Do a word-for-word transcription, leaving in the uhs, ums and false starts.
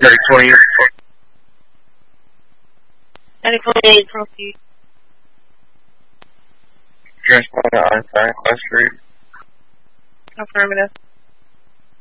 thirty twenty. thirty twenty-eight, proceed. Transponder on Southwest Street. Affirmative.